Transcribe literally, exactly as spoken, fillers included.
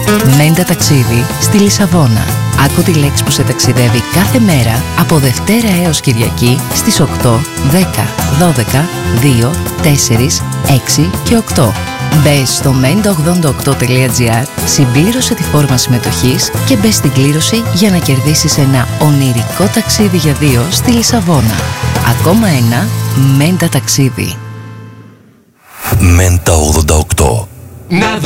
Μέντα ταξίδι στη Λισαβόνα. Άκου τη λέξη που σε ταξιδεύει κάθε μέρα από Δευτέρα έως Κυριακή στις οκτώ, δέκα, δώδεκα, δύο, τέσσερα, έξι και οκτώ. Μπες στο μέντα ογδόντα οκτώ τελεία τζι άρ, συμπλήρωσε τη φόρμα συμμετοχής και μπες στην κλήρωση για να κερδίσεις ένα ονειρικό ταξίδι για δύο στη Λισαβόνα. Ακόμα ένα μέντα ταξίδι. Μέντα ογδόντα οκτώ. Να